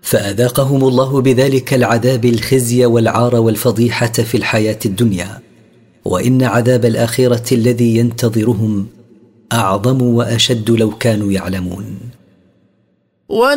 فأذاقهم الله بذلك العذاب الخزي والعار والفضيحة في الحياة الدنيا، وإن عذاب الآخرة الذي ينتظرهم أعظم وأشد لو كانوا يعلمون.